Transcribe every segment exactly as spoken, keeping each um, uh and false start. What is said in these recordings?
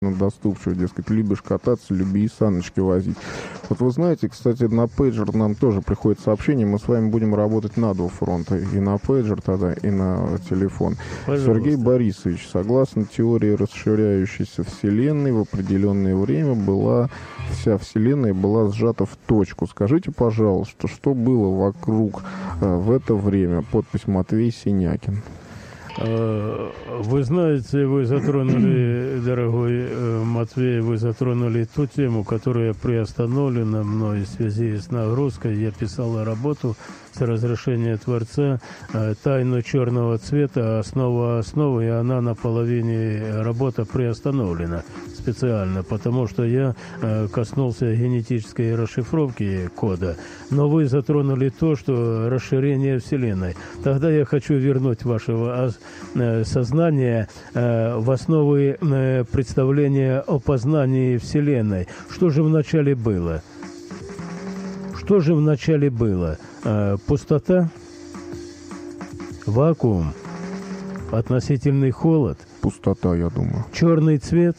доступчиво, дескать, любишь кататься, люби и саночки возить. Вот вы знаете, кстати, на пейджер нам тоже приходит сообщение, мы с вами будем работать на два фронта, и на пейджер тогда, и на телефон. Пожалуйста. Сергей Борисович, согласно теории расширяющейся Вселенной, в определенное время была вся Вселенная была сжата в точку. Скажите, пожалуйста, что было вокруг э, в это время? Подпись Матвей Синякин. Вы знаете, вы затронули, дорогой Матвей, вы затронули ту тему, которая приостановлена мной в связи с нагрузкой. Я писал работу с разрешения Творца «Тайну черного цвета. Основа основы», и она на половине работы приостановлена специально, потому что я коснулся генетической расшифровки кода. Но вы затронули то, что расширение Вселенной. Тогда я хочу вернуть вашего сознания в основы представления о познании Вселенной. Что же вначале было? Что же вначале было? Пустота? Вакуум? Относительный холод? Пустота, я думаю. Черный цвет?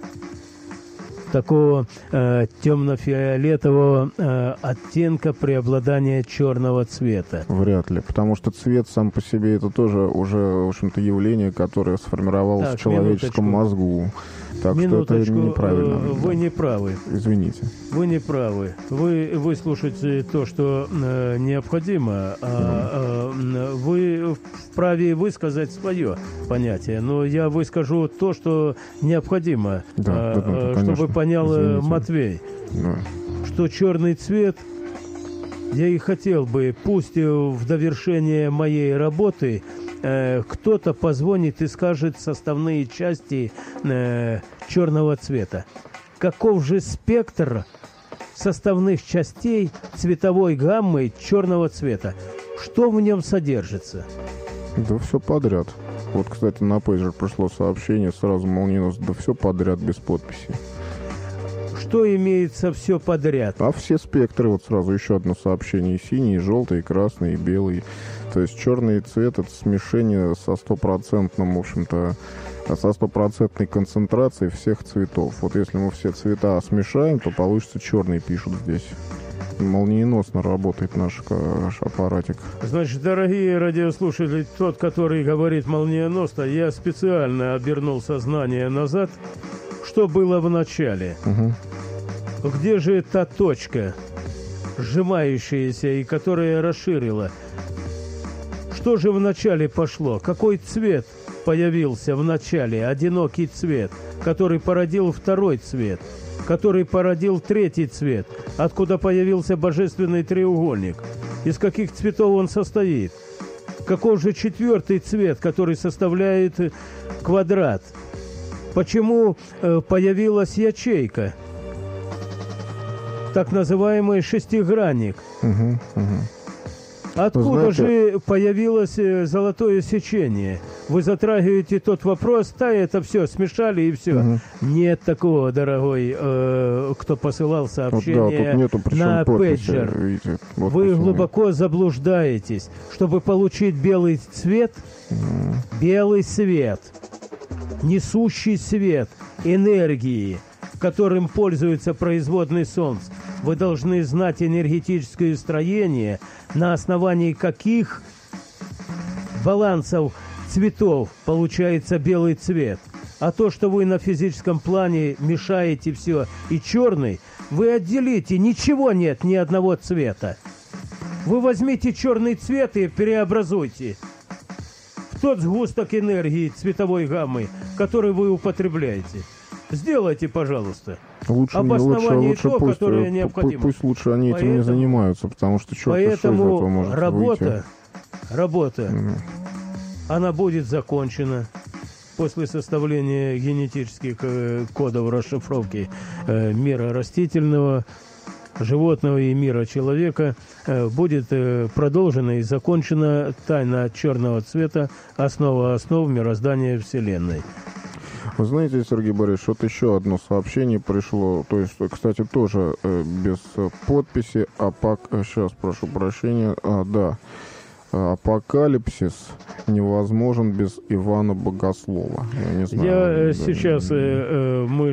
Такого э, темно-фиолетового э, оттенка преобладания черного цвета. Вряд ли, потому что цвет сам по себе это тоже уже, в общем-то, явление, которое сформировалось так, в человеческом минуточку. мозгу. Так Минуточку, что это неправильно. Вы не правы. Извините. Вы не правы. Вы, вы слушаете то, что э, необходимо, а э, вы вправе высказать свое понятие. Но я выскажу то, что необходимо, да, э, да, да, чтобы понял Извините. Матвей, да. что черный цвет, я и хотел бы, пусть в довершение моей работы э, кто-то позвонит и скажет составные части э, черного цвета. Каков же спектр составных частей цветовой гаммы черного цвета? Что в нем содержится? Да все подряд. Вот, кстати, на пейджер пришло сообщение, сразу молниеносно, да все подряд без подписи. Что имеется все подряд? А все спектры, вот сразу еще одно сообщение, синий, желтый, красный, белый. То есть черный цвет — это смешение со стопроцентным, в общем-то, со стопроцентной концентрацией всех цветов. Вот если мы все цвета смешаем, то получится черный, пишут здесь. Молниеносно работает наш, наш аппаратик. Значит, дорогие радиослушатели, тот, который говорит молниеносно, я специально обернул сознание назад. Что было в начале? Угу. Где же та точка, сжимающаяся и которая расширила? Что же в начале пошло? Какой цвет появился в начале? Одинокий цвет, который породил второй цвет, который породил третий цвет. Откуда появился божественный треугольник? Из каких цветов он состоит? Каков же четвертый цвет, который составляет квадрат? Почему э, появилась ячейка? Так называемый шестигранник. Угу, угу. Откуда знаете... же появилось э, золотое сечение? Вы затрагиваете тот вопрос, да, это все смешали и все. Угу. Нет такого, дорогой, э, кто посылал сообщение вот, да, нету, на пейджер. Вот Вы почему. глубоко заблуждаетесь. Чтобы получить белый цвет, угу. белый свет, несущий свет энергии, которым пользуется производный Солнца, вы должны знать энергетическое строение, на основании каких балансов цветов получается белый цвет. А то, что вы на физическом плане мешаете все и черный, вы отделите, ничего нет, ни одного цвета. Вы возьмите черный цвет и переобразуйте в тот сгусток энергии цветовой гаммы, который вы употребляете. Сделайте, пожалуйста. Лучше, Обоснование лучше, то, лучше пусть, которое необходимо. Пусть лучше они поэтому, этим не занимаются, потому что черт из этого может работа, выйти. работа, mm. она будет закончена после составления генетических э, кодов расшифровки э, мира растительного, животного и мира человека, э, будет э, продолжена и закончена тайна черного цвета, основа основ мироздания Вселенной. Вы знаете, Сергей Борисович, вот еще одно сообщение пришло, то есть, кстати, тоже э, без подписи, а пак... сейчас прошу прощения, а, да, апокалипсис невозможен без Ивана Богослова. Я не знаю. Я да, сейчас э, э, мы